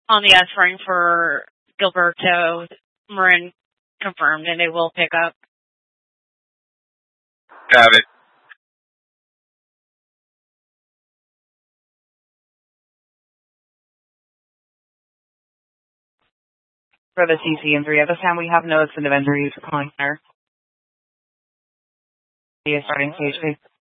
on the S-ring for Gilberto. Marin confirmed, and they will pick up. Got it. For the CC injury, at this time we have no extent of injuries for calling there. Starting stage.